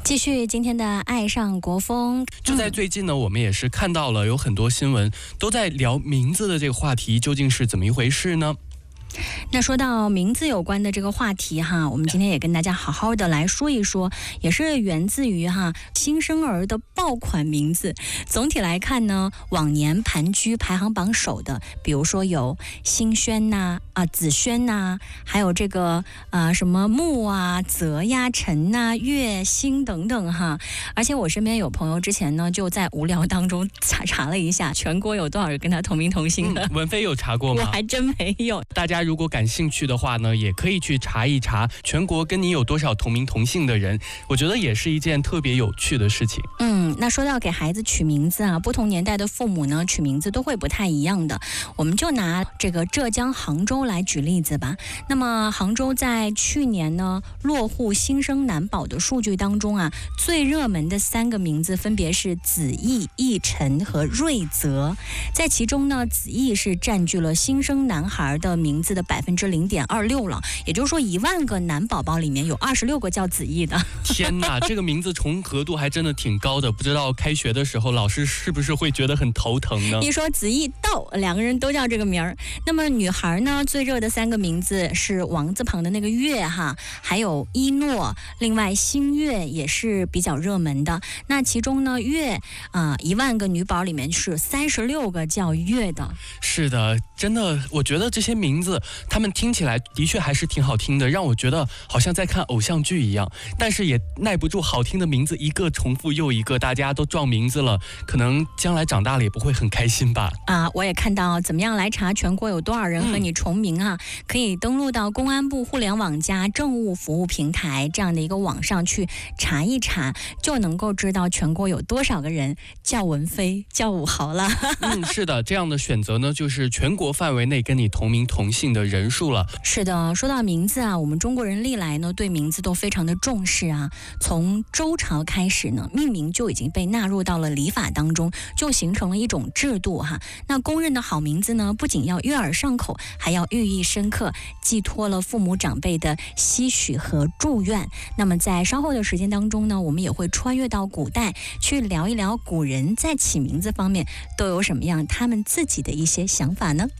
继续今天的爱上国风。 就在最近呢，我们也是看到了有很多新闻都在聊名字的这个话题，究竟是怎么一回事呢？ 那说到名字有关的这个话题哈，我们今天也跟大家好好的来说一说，也是源自于新生儿的爆款名字。总体来看呢，往年盘踞排行榜首的，比如说有新轩呐、子轩呐，还有这个什么木啊、泽呀、陈呐、月、星等等哈。而且我身边有朋友之前呢就在无聊当中查了一下，全国有多少个跟他同名同姓的。 文飞有查过吗？ 我还真没有。 大家如果感兴趣的话呢，也可以去查一查全国跟你有多少同名同姓的人，我觉得也是一件特别有趣的事情。 那说到给孩子取名字不同年代的父母呢，取名字都会不太一样的。我们就拿这个浙江杭州来举例子吧。那么杭州在去年呢落户新生男宝的数据当中最热门的3个名字分别是子毅、奕晨和瑞泽。在其中呢，子毅是占据了新生男孩的名字的0.26%了，也就是说1万个男宝宝里面有26个叫子毅的。 天哪，这个名字重合度还真的挺高的，不知道开学的时候老师是不是会觉得很头疼呢？ 一说子毅到2个人都叫这个名儿。那么女孩呢，最热的3个名字是王字旁的那个月还有一诺，另外新月也是比较热门的。那其中呢，月1万个女宝里面是36个叫月的。 是的，真的，我觉得这些名字他们听起来的确还是挺好听的，让我觉得好像在看偶像剧一样，但是也耐不住好听的名字一个重复又一个，大家都撞名字了，可能将来长大了也不会很开心吧。 我也看到怎么样来查全国有多少人和你重名可以登录到公安部互联网加政务服务平台这样的一个网上去查一查，就能够知道全国有多少个人叫文飞、叫武豪了。 是的，这样的选择呢，就是全国范围内跟你同名同姓的人数了。 是的，说到名字我们中国人历来呢对名字都非常的重视从周朝开始呢，命名就已经被纳入到了礼法当中，就形成了一种制度那公认的好名字呢，不仅要悦耳上口，还要寓意深刻，寄托了父母长辈的期许和祝愿。那么在稍后的时间当中呢，我们也会穿越到古代，去聊一聊古人在起名字方面都有什么样他们自己的一些想法呢？